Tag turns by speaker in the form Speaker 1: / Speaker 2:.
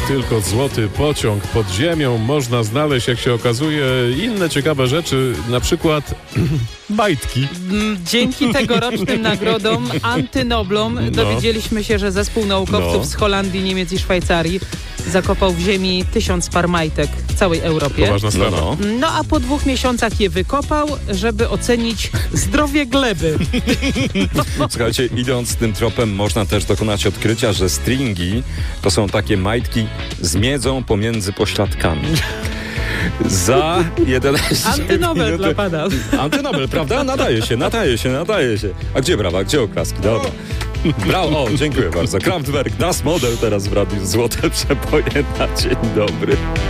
Speaker 1: tylko złoty pociąg. Pod ziemią można znaleźć, jak się okazuje, inne ciekawe rzeczy, na przykład majtki.
Speaker 2: Dzięki tegorocznym nagrodom antynoblom dowiedzieliśmy się, że zespół naukowców z Holandii, Niemiec i Szwajcarii zakopał w ziemi 1000 par majtek w całej Europie.
Speaker 1: Poważna sprawa.
Speaker 2: No a po 2 miesiącach je wykopał, żeby ocenić zdrowie gleby.
Speaker 3: Słuchajcie, idąc tym tropem, można też dokonać odkrycia, że stringi to są takie majtki z miedzą pomiędzy pośladkami. Za 11
Speaker 2: Antynobel
Speaker 3: minut...
Speaker 2: dla pana.
Speaker 3: Antynobel, prawda? Nadaje się. A gdzie brawa, gdzie oklaski? Dobra. Brawo, dziękuję bardzo. Kraftwerk, Das Model teraz w Radiu Złote Przeboje na dzień dobry.